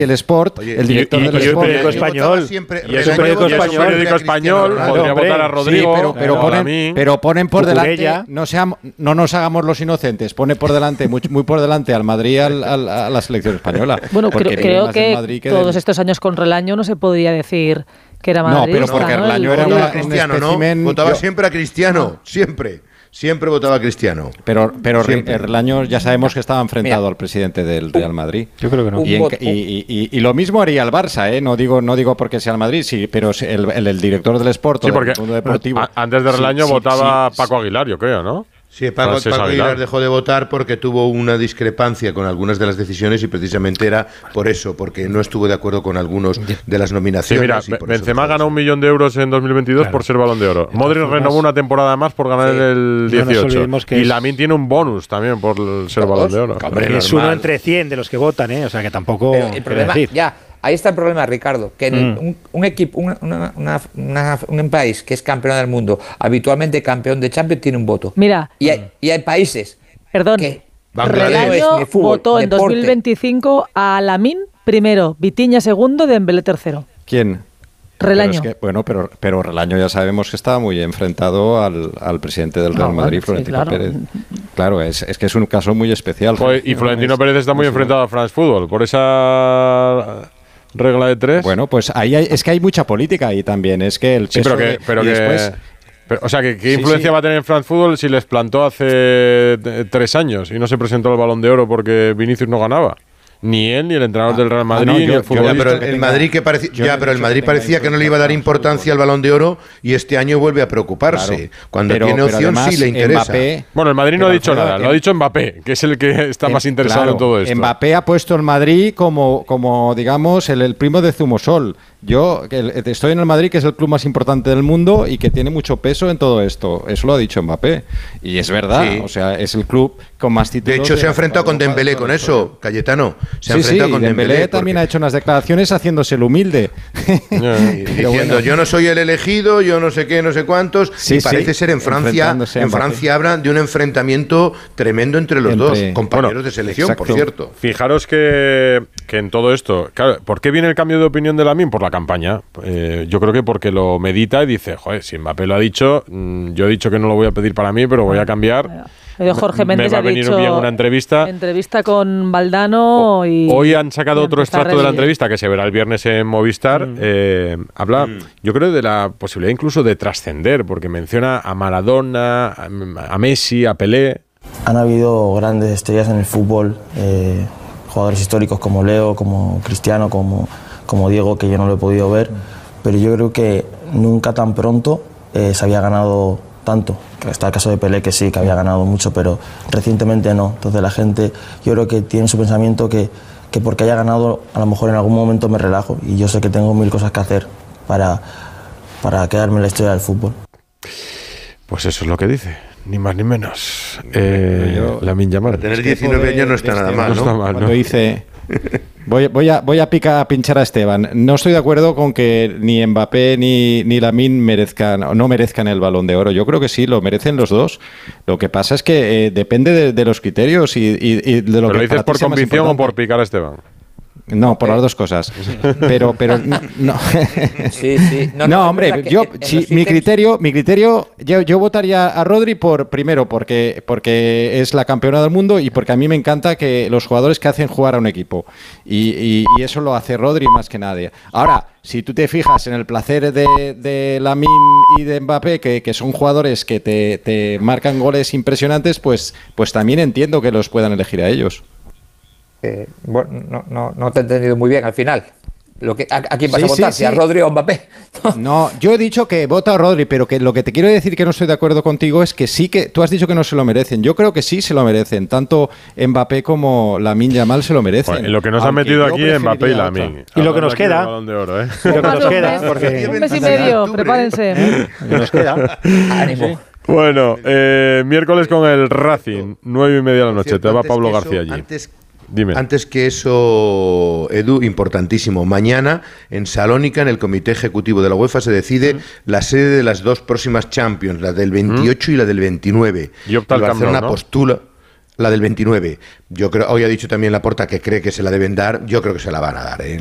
el Sport, Oye, el director del Sport. periódico español. Y es un periódico español. Podría votar a Rodrigo, pero ponen por delante, Cucurella. no nos hagamos los inocentes, pone por delante, muy por delante al Madrid a la selección española. Bueno, creo que Madrid todos estos años con Relaño no se podía decir que era madridista. No, pero porque Relaño era Votaba a Cristiano, ¿no? Votaba siempre a Cristiano, siempre votaba a Cristiano. Pero Relaño ya sabemos que estaba enfrentado al presidente del Real Madrid. Yo creo que no. Y lo mismo haría el Barça, ¿eh? No digo porque sea el Madrid, sí, pero el director del Sport, Sí, porque del mundo deportivo. Antes de Relaño votaba Paco Aguilar, yo creo, ¿no? Sí, Paco Aguilar dejó de votar porque tuvo una discrepancia con algunas de las decisiones y precisamente era por eso, porque no estuvo de acuerdo con algunos de las Sí, nominaciones. mira, Benzema ganó 1 millón de euros en 2022 por ser Balón de Oro. Modric renovó una temporada más por ganar el 18. Y Lamine tiene un bonus también por ser Balón de Oro. Hombre, es uno entre 100 de los que votan, ¿eh? O sea que tampoco. Pero el problema, ahí está el problema, Ricardo, que un equipo, un país que es campeón del mundo, habitualmente campeón de Champions, tiene un voto. Mira. Y hay países que Relaño Relaño votó en 2025 a Lamine primero, Vitinha segundo, Dembélé tercero. ¿Quién? Relaño. Pero Relaño ya sabemos que estaba muy enfrentado al presidente del Real Madrid, Florentino Pérez. Claro, es que es un caso muy especial. Y Florentino Pérez está muy enfrentado a France Football por esa regla de 3. Bueno, pues ahí es que hay mucha política ahí también. Es que el peso o sea, ¿qué influencia va a tener en France Football si les plantó hace 3 años y no se presentó al Balón de Oro porque Vinicius no ganaba? Ni él, ni el entrenador del Real Madrid, ni el futbolista. Pero el Madrid parecía que no le iba a dar importancia al Balón de Oro y este año vuelve a preocuparse. Cuando tiene opción sí le interesa. Bueno, el Madrid no ha dicho nada, lo ha dicho Mbappé, que es el que está más interesado en todo esto. Mbappé ha puesto el Madrid como digamos, el primo de Zumosol. Yo estoy en el Madrid, que es el club más importante del mundo y que tiene mucho peso en todo esto. Eso lo ha dicho Mbappé. Y es verdad, o sea, es el club con más títulos. De hecho, se ha enfrentado con Dembélé con eso, Cayetano. Se ha enfrentado con Dembélé también ha hecho unas declaraciones haciéndose el humilde. Diciendo, yo no soy el elegido, yo no sé qué, no sé cuántos. Y parece ser en Francia hablan de un enfrentamiento tremendo entre los dos compañeros de selección, por cierto. Fijaros que en todo esto, claro, ¿por qué viene el cambio de opinión de Lamine? Por la campaña. Yo creo que porque lo medita y dice, joder, si Mbappé lo ha dicho, yo he dicho que no lo voy a pedir para mí, pero voy a cambiar. Jorge Méndez me va a venir bien una entrevista con Valdano. Hoy han sacado otro extracto de la entrevista que se verá el viernes en Movistar. Habla, yo creo, de la posibilidad incluso de trascender, porque menciona a Maradona, a Messi, a Pelé. Han habido grandes estrellas en el fútbol, jugadores históricos como Leo, como Cristiano, como Diego, que yo no lo he podido ver, pero yo creo que nunca tan pronto se había ganado tanto. Está el caso de Pelé, que sí, que había ganado mucho, pero recientemente no. Entonces la gente, yo creo que tiene su pensamiento que porque haya ganado, a lo mejor en algún momento me relajo, y yo sé que tengo 1000 cosas que hacer para quedarme en la historia del fútbol. Pues eso es lo que dice, ni más ni menos. Lamine Yamal. Para tener 19 años no está nada mal, ¿no? No está mal, Cuando ¿no? dice... Voy a pinchar a Esteban. No estoy de acuerdo con que ni Mbappé ni Lamine no merezcan el Balón de Oro. Yo creo que sí, lo merecen los dos. Lo que pasa es que depende de los criterios y de lo ¿Pero que lo dices por convicción o por picar a Esteban? No, por las dos cosas. Pero no. Sí. No, hombre, mi criterio, yo votaría a Rodri primero porque es la campeona del mundo y porque a mí me encanta que los jugadores que hacen jugar a un equipo. Y eso lo hace Rodri más que nadie. Ahora, si tú te fijas en el placer de Lamine y de Mbappé, que son jugadores que te marcan goles impresionantes, pues también entiendo que los puedan elegir a ellos. Bueno, no te he entendido muy bien al final. ¿A quién vas a votar? ¿Si a Rodri o a Mbappé? No, yo he dicho que vota a Rodri, pero que lo que te quiero decir que no estoy de acuerdo contigo es que sí que tú has dicho que no se lo merecen. Yo creo que sí se lo merecen. Tanto Mbappé como Lamine Yamal se lo merecen. Bueno, lo que nos han metido aquí Mbappé y Lamine. Y lo que nos queda. Balón de Oro, ¿eh? Y lo que nos queda. Porque un mes y medio, prepárense. Lo que nos queda. Ánimo. Bueno, miércoles con el Racing, 9:30 de la noche. Te va Pablo García allí. Dime. Antes que eso, Edu, importantísimo. Mañana en Salónica, en el Comité Ejecutivo de la UEFA, se decide la sede de las dos próximas Champions, la del 28 y la del 29. Y opta el Barcelona Camp Nou, ¿no? postula. la del 29. Yo creo, hoy ha dicho también Laporta que cree que se la deben dar, yo creo que se la van a dar, ¿eh?